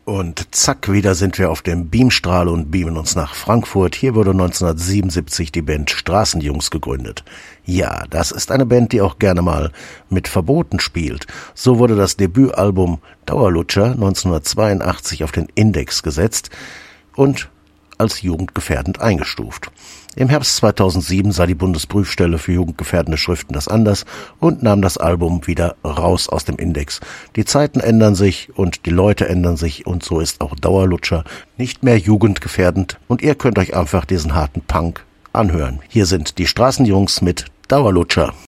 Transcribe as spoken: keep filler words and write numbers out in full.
Und zack, wieder sind wir auf dem Beamstrahl und beamen uns nach Frankfurt. Hier wurde neunzehnhundertsiebenundsiebzig die Band Straßenjungs gegründet. Ja, das ist eine Band, die auch gerne mal mit Verboten spielt. So wurde das Debütalbum Dauerlutscher neunzehnhundertzweiundachtzig auf den Index gesetzt und als jugendgefährdend eingestuft. Im Herbst zweitausendsieben sah die Bundesprüfstelle für jugendgefährdende Schriften das anders und nahm das Album wieder raus aus dem Index. Die Zeiten ändern sich und die Leute ändern sich und so ist auch Dauerlutscher nicht mehr jugendgefährdend und ihr könnt euch einfach diesen harten Punk anhören. Hier sind die Straßenjungs mit Dauerlutscher.